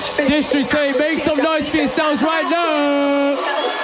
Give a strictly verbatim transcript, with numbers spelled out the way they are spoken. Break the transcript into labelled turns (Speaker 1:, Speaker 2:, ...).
Speaker 1: District eight, make some noise for yourselves right now.